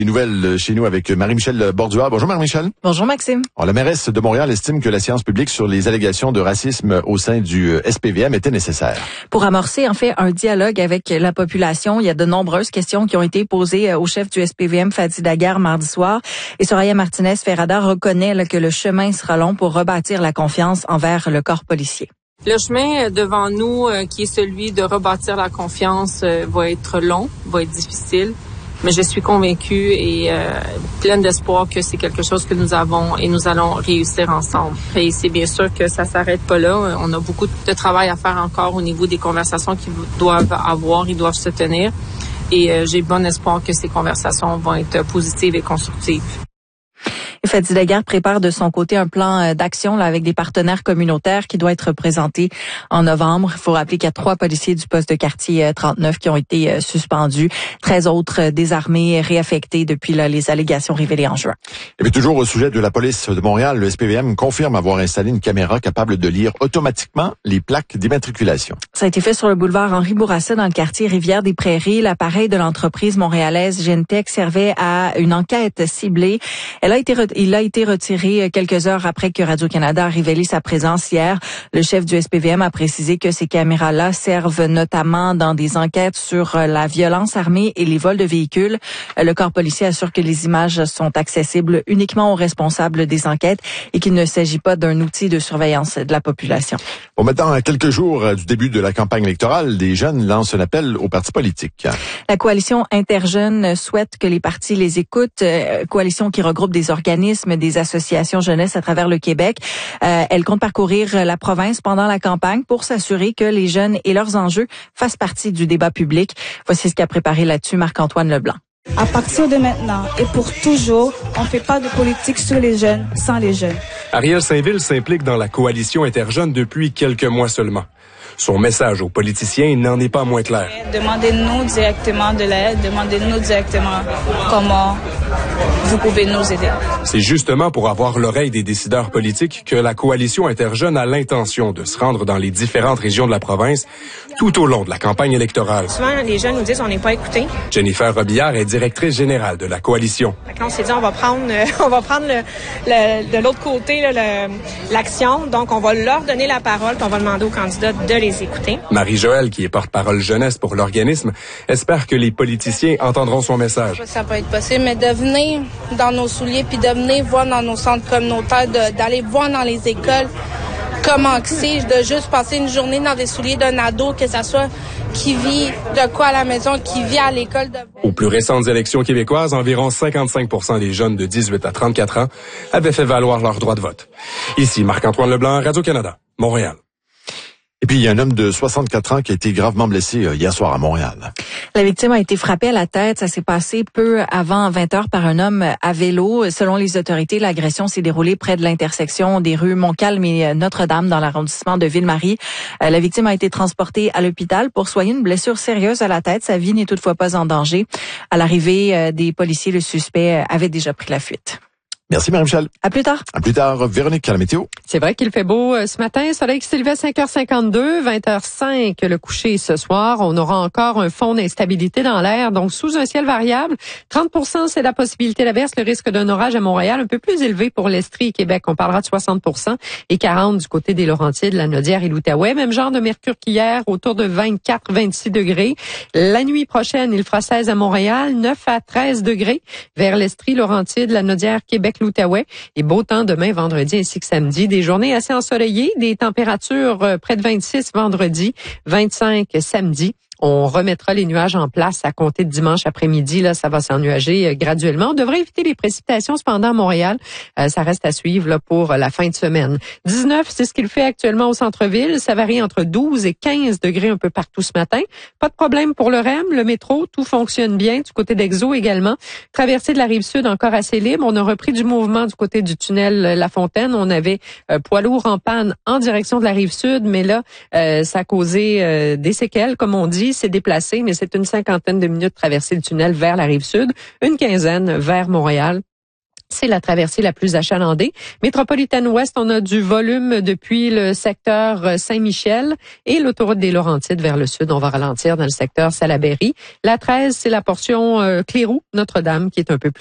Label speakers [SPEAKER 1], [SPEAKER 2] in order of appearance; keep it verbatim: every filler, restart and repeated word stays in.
[SPEAKER 1] Les nouvelles chez nous avec Marie-Michel Borduas. Bonjour Marie-Michel.
[SPEAKER 2] Bonjour Maxime.
[SPEAKER 1] Alors, la mairesse de Montréal estime que la séance publique sur les allégations de racisme au sein du S P V M était nécessaire.
[SPEAKER 2] Pour amorcer en fait un dialogue avec la population, il y a de nombreuses questions qui ont été posées au chef du S P V M, Fadi Daguerre, mardi soir. Et Soraya Martinez-Ferrada reconnaît là, que le chemin sera long pour rebâtir la confiance envers le corps policier.
[SPEAKER 3] Le chemin devant nous, euh, qui est celui de rebâtir la confiance, euh, va être long, va être difficile. Mais je suis convaincue et euh, pleine d'espoir que c'est quelque chose que nous avons et nous allons réussir ensemble. Et c'est bien sûr que ça s'arrête pas là. On a beaucoup de travail à faire encore au niveau des conversations qu'ils doivent avoir, ils doivent se tenir. Et euh, j'ai bon espoir que ces conversations vont être positives et constructives.
[SPEAKER 2] Fadi Daguerre prépare de son côté un plan d'action là, avec des partenaires communautaires qui doit être présenté en novembre. Il faut rappeler qu'il y a trois policiers du poste de quartier trente-neuf qui ont été suspendus, treize autres désarmés, réaffectés depuis là, les allégations révélées en juin.
[SPEAKER 1] Et puis toujours au sujet de la police de Montréal, le S P V M confirme avoir installé une caméra capable de lire automatiquement les plaques d'immatriculation.
[SPEAKER 2] Ça a été fait sur le boulevard Henri Bourassa dans le quartier Rivière-des-Prairies. L'appareil de l'entreprise montréalaise Gentech servait à une enquête ciblée. Elle a été Il a été retiré quelques heures après que Radio-Canada a révélé sa présence hier. Le chef du S P V M a précisé que ces caméras-là servent notamment dans des enquêtes sur la violence armée et les vols de véhicules. Le corps policier assure que les images sont accessibles uniquement aux responsables des enquêtes et qu'il ne s'agit pas d'un outil de surveillance de la population.
[SPEAKER 1] Bon, maintenant, à quelques jours du début de la campagne électorale, des jeunes lancent un appel aux partis politiques.
[SPEAKER 2] La coalition Interjeunes souhaite que les partis les écoutent. Euh, coalition qui regroupe des organismes des associations jeunesse à travers le Québec. Euh, elle compte parcourir la province pendant la campagne pour s'assurer que les jeunes et leurs enjeux fassent partie du débat public. Voici ce qu'a préparé là-dessus Marc-Antoine Leblanc.
[SPEAKER 4] À partir de maintenant et pour toujours, on ne fait pas de politique sur les jeunes sans les jeunes.
[SPEAKER 5] Ariel Saint-Ville s'implique dans la coalition Interjeunes depuis quelques mois seulement. Son message aux politiciens n'en est pas moins clair.
[SPEAKER 4] Demandez-nous directement de l'aide, demandez-nous directement comment vous pouvez nous aider.
[SPEAKER 5] C'est justement pour avoir l'oreille des décideurs politiques que la coalition Interjeunes a l'intention de se rendre dans les différentes régions de la province tout au long de la campagne électorale.
[SPEAKER 6] Souvent, les jeunes nous disent on n'est pas écoutés.
[SPEAKER 5] Jennifer Robillard est directrice générale de la coalition.
[SPEAKER 6] On s'est dit on va prendre, euh, on va prendre le, le, de l'autre côté là, le, l'action. Donc, on va leur donner la parole puis on va demander aux candidats de les écouter.
[SPEAKER 5] Marie-Joëlle, qui est porte-parole jeunesse pour l'organisme, espère que les politiciens entendront son message.
[SPEAKER 7] Ça peut être possible, mais de venir dans nos souliers puis de venir voir dans nos centres communautaires, de, d'aller voir dans les écoles comment c'est, de juste passer une journée dans des souliers d'un ado, que ça soit qui vit de quoi à la maison, qui vit à l'école. De...
[SPEAKER 5] Aux plus récentes élections québécoises, environ cinquante-cinq pour cent des jeunes de dix-huit à trente-quatre ans avaient fait valoir leur droit de vote. Ici Marc-Antoine Leblanc, Radio-Canada, Montréal.
[SPEAKER 1] Et puis, il y a un homme de soixante-quatre ans qui a été gravement blessé hier soir à Montréal.
[SPEAKER 2] La victime a été frappée à la tête. Ça s'est passé peu avant vingt heures par un homme à vélo. Selon les autorités, l'agression s'est déroulée près de l'intersection des rues Montcalm et Notre-Dame dans l'arrondissement de Ville-Marie. La victime a été transportée à l'hôpital pour soigner une blessure sérieuse à la tête. Sa vie n'est toutefois pas en danger. À l'arrivée des policiers, le suspect avait déjà pris la fuite.
[SPEAKER 1] Merci Marie-Michel.
[SPEAKER 2] À plus tard.
[SPEAKER 1] À plus tard. Véronique, à la météo.
[SPEAKER 8] C'est vrai qu'il fait beau ce matin. Soleil qui s'est levé à cinq heures cinquante-deux, vingt heures cinq le coucher ce soir. On aura encore un fond d'instabilité dans l'air, donc sous un ciel variable. trente pour cent, c'est la possibilité d'averse. Le risque d'un orage à Montréal, un peu plus élevé pour l'Estrie et Québec. On parlera de soixante pour cent et quarante du côté des Laurentides, la Naudière et l'Outaouais. Même genre de mercure qu'hier, autour de vingt-quatre, vingt-six degrés. La nuit prochaine, il fera seize à Montréal, neuf à treize degrés vers l'Estrie, Laurentides, la Naudière, Québec, l'Outaouais. Et beau temps demain, vendredi ainsi que samedi. Des journées assez ensoleillées, des températures près de vingt-six vendredi, vingt-cinq samedi. On remettra les nuages en place à compter de dimanche après-midi. Là, ça va s'ennuager graduellement. On devrait éviter les précipitations cependant à Montréal. Euh, ça reste à suivre là, pour la fin de semaine. dix-neuf, c'est ce qu'il fait actuellement au centre-ville. Ça varie entre douze et quinze degrés un peu partout ce matin. Pas de problème pour le R E M, le métro, tout fonctionne bien. Du côté d'Exo également. Traversée de la Rive-Sud encore assez libre. On a repris du mouvement du côté du tunnel La Fontaine. On avait euh, poids lourd en panne en direction de la Rive-Sud, mais là, euh, ça a causé euh, des séquelles, comme on dit. C'est déplacé, mais c'est une cinquantaine de minutes de traversée le tunnel vers la Rive-Sud, une quinzaine vers Montréal. C'est la traversée la plus achalandée. Métropolitaine Ouest, on a du volume depuis le secteur Saint-Michel et l'autoroute des Laurentides vers le sud. On va ralentir dans le secteur Salaberry. La treize, c'est la portion euh, Cléroux, Notre-Dame, qui est un peu plus